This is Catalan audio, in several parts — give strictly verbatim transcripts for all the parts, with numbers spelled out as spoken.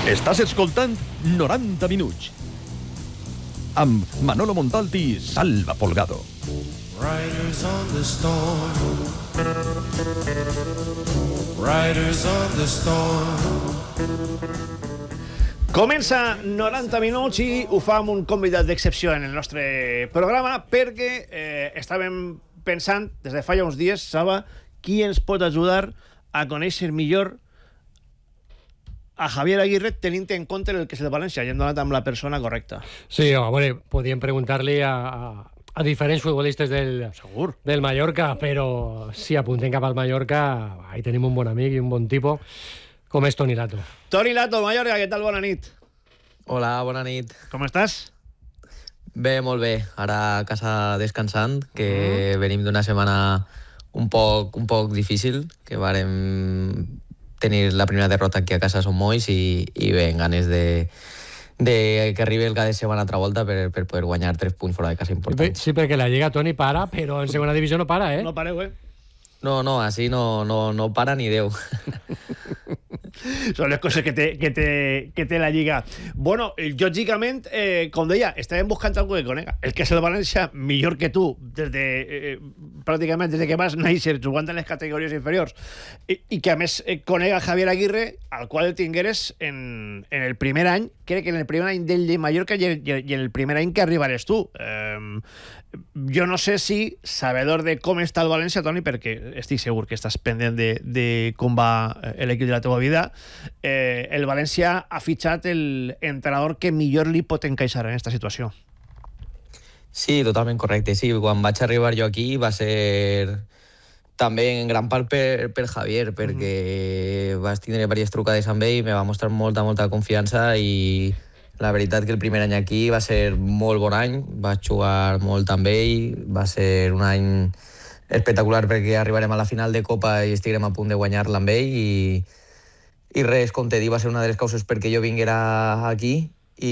Estàs escoltant noranta minuts amb Manolo Montalti i Salva Folgado. Riders on the storm, riders on the storm. Comença noranta minuts i ho fa amb un convidat d'excepció en el nostre programa perquè eh, estàvem pensant des de fa ja uns dies, Saba, qui ens pot ajudar a conèixer millor a Javier Aguirre tenint en compte el que és el València i hem donat amb la persona correcta. Sí, a veure, podíem preguntar-li a, a, a diferents futbolistes del, Segur. del Mallorca, però si apuntem cap al Mallorca, ahí tenim un bon amic i un bon tipus, com és Toni Lato. Toni Lato, Mallorca, què tal? Bona nit. Hola, bona nit. Com estàs? Bé, molt bé. Ara a casa descansant, que mm. venim d'una setmana un poc, un poc difícil, que vàrem tenir la primera derrota aquí a casa a Son Moix i, i bé, ganes de, de que arribi el cap de setmana altra volta per, per poder guanyar tres punts fora de casa importants. Sí, perquè la Lliga, Toni, para, però en segona divisió no para, eh? No pareu, eh? No, no, així no, no, no para ni Déu. Són les coses que té, que té, que té la Lliga. Bueno, lògicament, eh, com deia, estàvem buscant algú que conega. El que és el València, millor que tu, des de, eh, pràcticament des de que vas néixer jugant en les categories inferiors, i, i que a més eh, conega Javier Aguirre, al qual el tingueres en, en el primer any, crec que en el primer any del de Mallorca i, i, i en el primer any que arribares tu. Eh, jo no sé si, sabedor de com està el València, Toni, perquè estic segur que estàs pendent de, de com va l'equip de la teva vida, eh, el València ha fitxat el entrenador que millor li pot encaixar en aquesta situació. Sí, totalment correcte. Sí, quan vaig arribar jo aquí va ser també en gran part per, per Javier, perquè mm-hmm. vaig tindre diverses trucades amb ell, me va mostrar molta, molta confiança i la veritat que el primer any aquí va ser molt bon any, vaig jugar molt amb ell, va ser un any espectacular perquè arribarem a la final de Copa i estiguem a punt de guanyar-la amb ell i, i res, com te dic, va ser una de les causes perquè jo vinguera aquí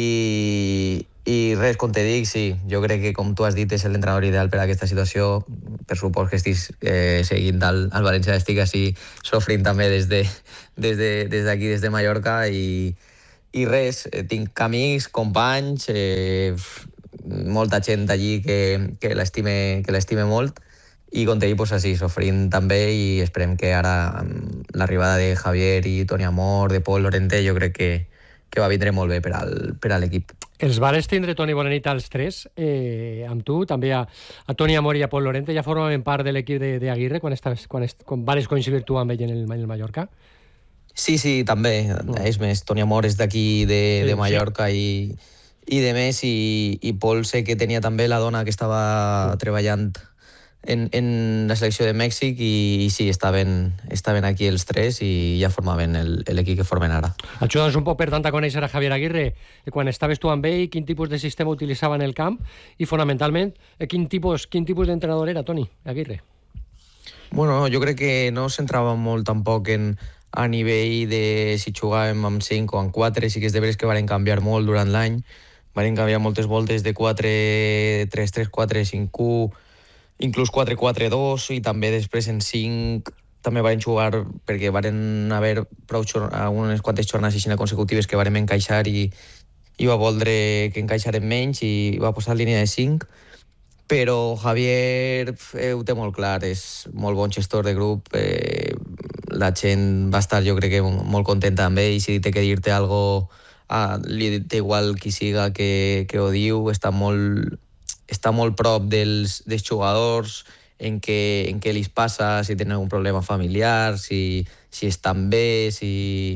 i, i res, com te dic, sí, jo crec que com tu has dit és l'entrenador ideal per a aquesta situació, per suport que estic eh, seguint al, al València, estic així sofrint també des de, des de, des d'aquí, des de Mallorca i I res, tinc amics, companys, eh, molta gent allí que, que l'estime que l'estime molt i com te dic, pues, així, sofrint també i esperem que ara amb l'arribada de Javier i Toni Amor, de Pol Lorente, jo crec que, que va vindre molt bé per al, per a l'equip. Els vares tindre, Toni, bona nit als tres, eh, amb tu, també a, a Toni Amor i a Pol Lorente, ja formaven part de l'equip d'Aguirre quan, estaves, quan, est, quan vares coincidir tu amb ell en el, en el Mallorca? Sí, sí, també. No. És més, Toni Amor és d'aquí, de, sí, de Mallorca sí. i, i de més, i, i Pol sé que tenia també la dona que estava sí. treballant en, en la selecció de Mèxic i, i sí, estaven, estaven aquí els tres i ja formaven l'equip que formen ara. Ajuda'ns un poc, per tant, a conèixer a Javier Aguirre. Quan estaves tu amb ell, quin tipus de sistema utilitzava en el camp i, fonamentalment, quin tipus, quin tipus d'entrenador era, Toni Aguirre? Bueno, jo crec que no centrava molt tampoc en a nivell de si jugàvem amb cinc o amb quatre, sí que és de veres que varen canviar molt durant l'any, varen canviar moltes voltes de quatre tres tres, quatre cinc u, inclús quatre quatre dos i també després en cinc també varen jugar perquè varen haver prou unes quantes jornades així consecutives que varen encaixar i, i va voldre que encaixaren menys i va posar línia de cinc, però Javier eh, ho té molt clar, és molt bon gestor de grup, eh, la gent va estar jo crec que molt contenta amb ell, si té que dir-te algo ah, li té igual qui siga que, que ho diu, està molt, està molt prop dels, dels jugadors, en què, en què li passa, si tenen algun problema familiar, si, si estan bé, si,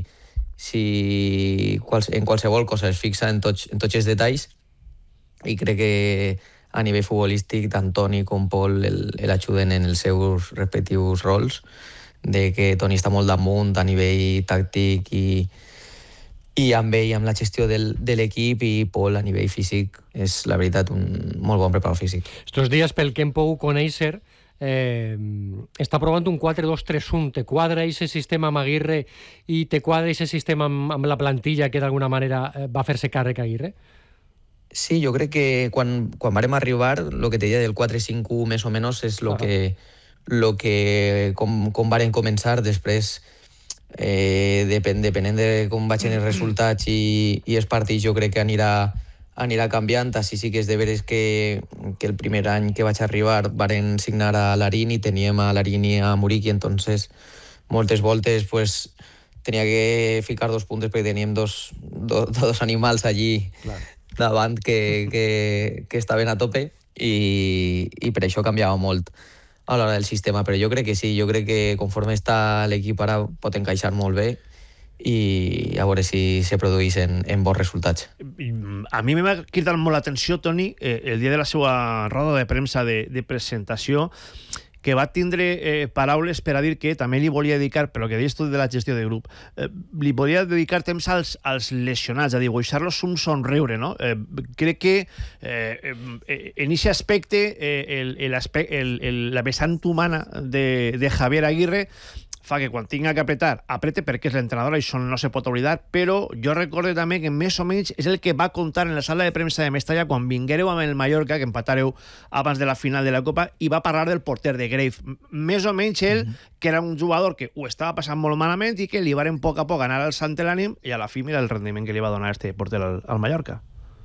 si en qualsevol cosa es fixa en tots, en tots els detalls i crec que a nivell futbolístic tant Toni com Pol l'ajuden en els seus respectius rols, de que Toni està molt damunt a nivell tàctic i, i amb ell, amb la gestió del, de l'equip, i Pol a nivell físic és, la veritat, un molt bon preparador físic. Estos dies, pel que hem pogut conèixer, eh, està provant un quatre dos tres un. Te quadra aquest sistema amb Aguirre i te quadra aquest sistema amb, amb la plantilla que d'alguna manera va fer-se càrrec Aguirre? Sí, jo crec que quan, quan varem arribar, el que te deia del quatre cinc u més o menys és el que, lo que com, com varen començar. Després eh, depèn, depenent de com vagin els resultats i, i els partits, jo crec que anirà, anirà canviant. Així sí que és de veres que, que el primer any que vaig arribar varen signar a Larini, teníem a Larini i a Muriqui, entonces moltes voltes pues, tenia que ficar dos puntes perquè teníem dos, do, dos animals allí claro. davant que, que, que estaven a tope i, i per això canviava molt a l'hora del sistema, però jo crec que sí, jo crec que conforme està l'equip ara pot encaixar molt bé i a veure si se produeixen en bons resultats. A mi m'ha cridat molt l'atenció, Toni, eh, el dia de la seva roda de premsa de, de presentació, que va tindre eh, paraules per a dir que també li volia dedicar, per lo que deies tu de la gestió de grup, eh, li volia dedicar temps als, als lesionats, a dibuixar-los un somriure, no? Eh, crec que eh, eh, en aquest aspecte, eh, el, el, el, el, la vessant humana de, de Javier Aguirre fa que quan tinga que apretar, aprete perquè és l'entrenador, això no se pot oblidar, però jo recordo també que més o menys és el que va contar en la sala de premsa de Mestalla quan vinguéreu amb el Mallorca, que empatareu abans de la final de la Copa, i va parlar del porter de Grave. Més o menys ell, mm -hmm. que era un jugador que ho estava passant molt malament i que li varen a poc a poc anar al sant l'ànim i a la fi mira el rendiment que li va donar este porter al, al Mallorca.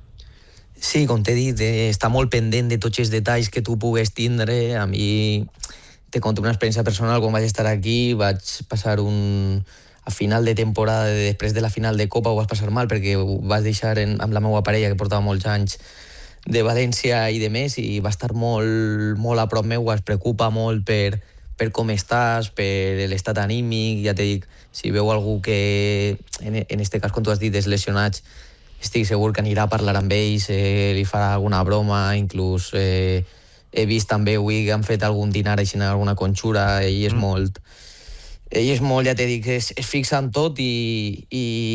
Sí, com t'he dit, eh, està molt pendent de tots els detalls que tu pugues tindre. A mi... te conto una experiència personal. Quan vaig estar aquí vaig passar un... a final de temporada, després de la final de Copa, ho vas passar mal perquè ho vas deixar en... amb la meva parella, que portava molts anys de València i de més, i va estar molt, molt a prop meu, es preocupa molt per, per com estàs, per l'estat anímic. Ja te dic, si veu algú que, en, en este cas, com tu has dit, és lesionats, estic segur que anirà a parlar amb ells, eh, li farà alguna broma, inclús... Eh, he vist també avui que han fet algun dinar així, alguna conxura, ell és mm. molt... Ell és molt, ja t'he dit, es, es fixa en tot i,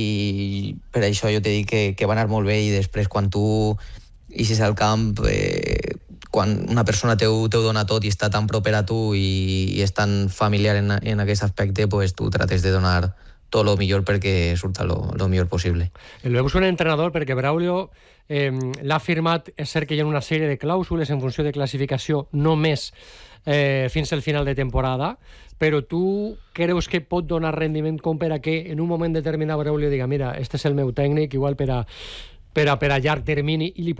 i per això jo t'he dit que, que va anar molt bé i després quan tu ixes al camp, eh, quan una persona t'ho dona tot i està tan proper a tu i, i és tan familiar en, en aquest aspecte, pues tu trates de donar tot el millor perquè surta el millor possible. El veus un entrenador perquè Braulio eh, l'ha firmat, és cert que hi ha una sèrie de clàusules en funció de classificació només eh, fins al final de temporada, però tu creus que pot donar rendiment com per a que en un moment determinat Braulio diga mira, este és el meu tècnic, igual per a, per a, per a llarg termini, i li